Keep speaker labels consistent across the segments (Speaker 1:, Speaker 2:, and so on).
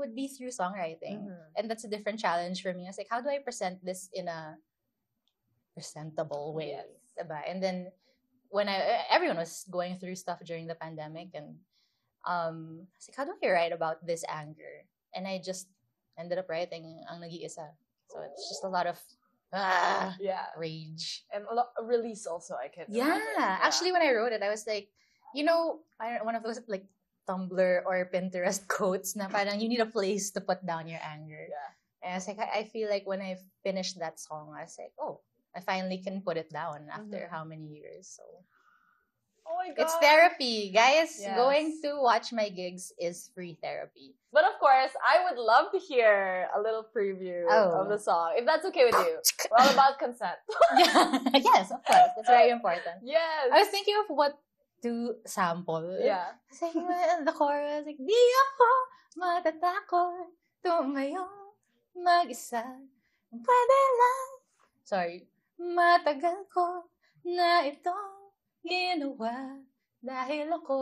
Speaker 1: would be through songwriting. And that's a different challenge for me. I was like, how do I present this in a presentable way?
Speaker 2: Yes.
Speaker 1: Diba? And then when everyone was going through stuff during the pandemic, and I was like, how do I write about this anger? And I just ended up writing Ang Nag-iisa. So it's just a lot of rage.
Speaker 2: And a lot release also, I can
Speaker 1: Yeah. Actually, when I wrote it, I was like, one of those like Tumblr or Pinterest quotes na parang you need a place to put down your anger.
Speaker 2: Yeah.
Speaker 1: And I was like, I feel like when I finished that song, I was like, oh, I finally can put it down after how many years. So
Speaker 2: oh my god,
Speaker 1: it's therapy, guys.
Speaker 2: Yes.
Speaker 1: Going to watch my gigs is free therapy.
Speaker 2: But of course, I would love to hear a little preview of the song, if that's okay with you. We're all about consent.
Speaker 1: Yes, of course. That's very important.
Speaker 2: Yes.
Speaker 1: I was thinking of what to sample.
Speaker 2: Yeah.
Speaker 1: Saying the chorus, like, di ako matatakot, tumayo, mag-isa, pwede lang. Sorry. Matagal ko na ito ginawa dahil ako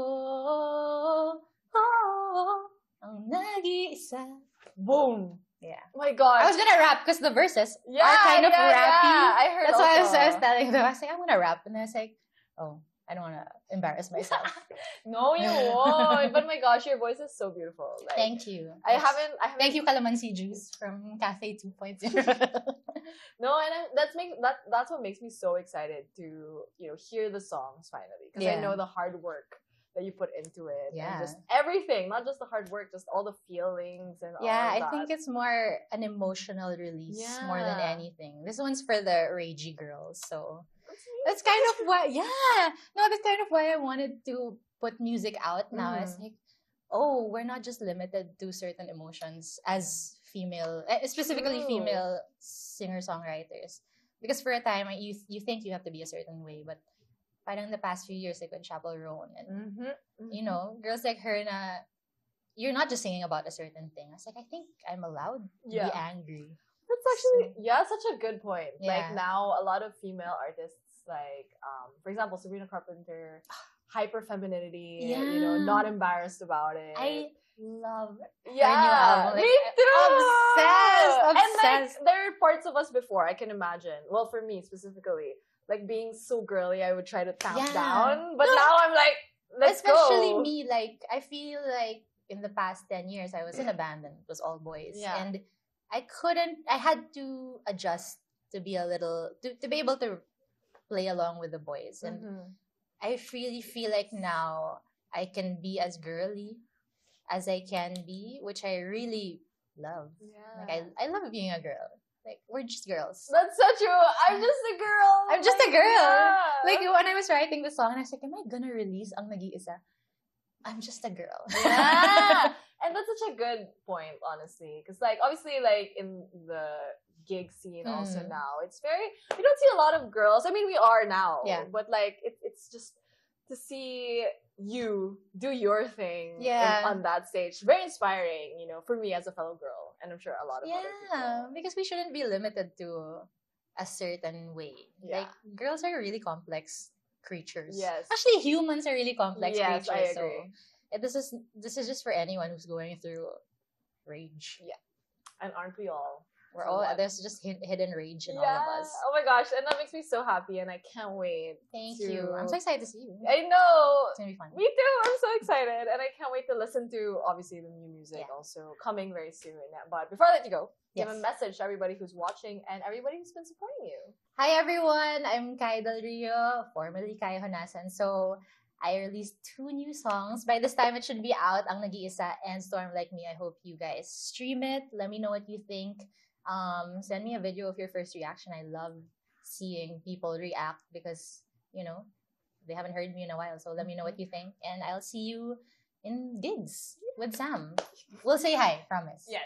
Speaker 1: ang nag-iisa.
Speaker 2: Boom.
Speaker 1: Yeah.
Speaker 2: Oh my god.
Speaker 1: I was gonna rap because the verses are kind of rappy.
Speaker 2: Yeah. I heard
Speaker 1: That's
Speaker 2: also.
Speaker 1: why I was telling them. I was like, I'm gonna rap. And I was like, oh, I don't want to embarrass myself.
Speaker 2: No, you won't. But my gosh, your voice is so beautiful. Like,
Speaker 1: Thank you.
Speaker 2: I haven't.
Speaker 1: Thank you, Calamansi Juice from Cafe 2.0.
Speaker 2: No, and that's what makes me so excited to hear the songs finally, because I know the hard work that you put into it, and just everything, not just the hard work, just all the feelings and all of that.
Speaker 1: I think it's more an emotional release more than anything. This one's for the ragey girls, so that's kind of why. That's kind of why I wanted to put music out now. It's like, oh, we're not just limited to certain emotions as female, specifically female singer-songwriters. Because for a time, you think you have to be a certain way, but parang the past few years, like with Chappell Roan and, girls like her you're not just singing about a certain thing. I was like, I think I'm allowed to be angry.
Speaker 2: That's actually, such a good point. Yeah. Like now, a lot of female artists, like, for example, Sabrina Carpenter, hyper femininity, not embarrassed about it.
Speaker 1: I love
Speaker 2: her new album. Like, me too!
Speaker 1: Obsessed!
Speaker 2: And like, there are parts of us before, I can imagine. Well, for me specifically, like being so girly, I would try to tamp down. But now I'm like, let's go.
Speaker 1: Especially me, like, I feel like in the past 10 years, I was in a band and it was all boys. Yeah. And I had to adjust to be a little, to be able to play along with the boys. And I really feel like now I can be as girly as I can be, which I really love. Yeah. Like, I love being a girl. Like, we're just girls.
Speaker 2: That's so true. I'm just a girl.
Speaker 1: I'm just a girl. Yeah. Like, when I was writing the song, I was like, am I gonna release Ang Nag-iisa? I'm just a girl.
Speaker 2: Yeah. And that's such a good point, honestly. Because, like, obviously, like, in the gig scene also now, it's very, we don't see a lot of girls. I mean, we are now. Yeah. But, like, it's just to see you do your thing on that stage. Very inspiring, for me as a fellow girl. And I'm sure a lot of other people.
Speaker 1: Yeah, because we shouldn't be limited to a certain way. Yeah. Like, girls are really complex creatures. Yes. Actually, humans are really complex creatures. I agree. So this is just for anyone who's going through rage.
Speaker 2: Yeah. And aren't we all?
Speaker 1: We're all, there's just hidden rage in all of us.
Speaker 2: Oh my gosh, and that makes me so happy, and I can't wait.
Speaker 1: Thank you. I'm so excited to see you.
Speaker 2: I know.
Speaker 1: It's gonna be fun.
Speaker 2: Me too. I'm so excited, and I can't wait to listen to, obviously, the new music also coming very soon. But before I let you go, give a message to everybody who's watching and everybody who's been supporting you.
Speaker 1: Hi everyone, I'm Kai Del Rio, formerly Kai Honasan. So I released 2 new songs. By this time, it should be out, Ang Nag-iisa and Storm Like Me. I hope you guys stream it. Let me know what you think. Send me a video of your first reaction. I love seeing people react because, they haven't heard me in a while. So let me know what you think. And I'll see you in gigs with Sam. We'll say hi, promise.
Speaker 2: Yes.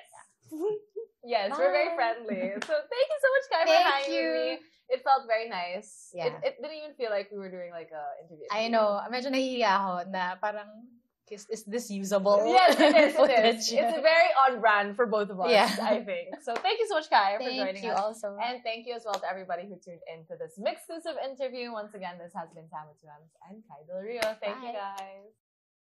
Speaker 2: Yes, bye. We're very friendly. So thank you so much, Kai, for hanging with me. It felt very nice. Yeah. It didn't even feel like we were doing like a interview.
Speaker 1: I know. Medyo nahihiya ako na parang, is this usable?
Speaker 2: Yes, it is. It is. It's very on brand for both of us, I think. So thank you so much, Kai, for joining us.
Speaker 1: Thank you also.
Speaker 2: And thank you as well to everybody who tuned in to this exclusive interview. Once again, this has been Sam with 2Ms and Kai Del Rio. Thank you, guys.